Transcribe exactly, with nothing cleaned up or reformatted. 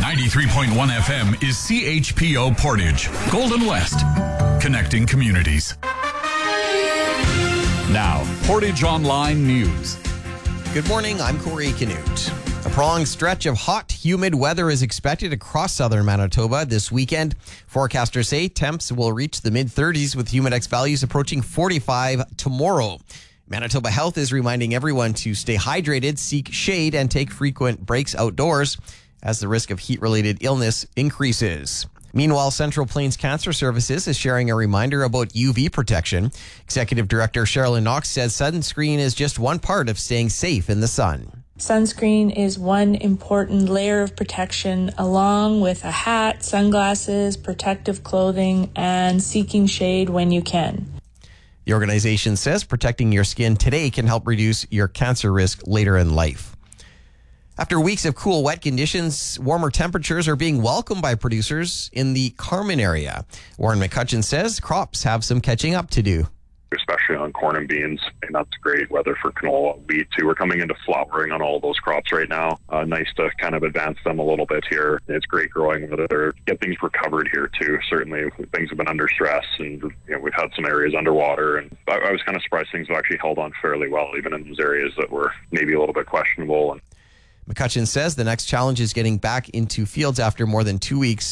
ninety-three point one F M is C H P O Portage, Golden West, connecting communities. Now, Portage Online News. Good morning, I'm Corey Canute. A prolonged stretch of hot, humid weather is expected across southern Manitoba this weekend. Forecasters say temps will reach the mid-thirties with Humidex values approaching forty-five tomorrow. Manitoba Health is reminding everyone to stay hydrated, seek shade, and take frequent breaks outdoors as the risk of heat-related illness increases. Meanwhile, Central Plains Cancer Services is sharing a reminder about U V protection. Executive Director Sherilyn Knox says sunscreen is just one part of staying safe in the sun. Sunscreen is one important layer of protection, along with a hat, sunglasses, protective clothing, and seeking shade when you can. The organization says protecting your skin today can help reduce your cancer risk later in life. After weeks of cool, wet conditions, warmer temperatures are being welcomed by producers in the Carman area. Warren McCutcheon says crops have some catching up to do. Especially on corn and beans, and that's great weather for canola, wheat too. We're coming into flowering on all those crops right now. Uh, nice to kind of advance them a little bit here. It's great growing weather. Get things recovered here too. Certainly things have been under stress, and you know, we've had some areas underwater, and I, I was kind of surprised things have actually held on fairly well, even in those areas that were maybe a little bit questionable. And McCutcheon says the next challenge is getting back into fields after more than two weeks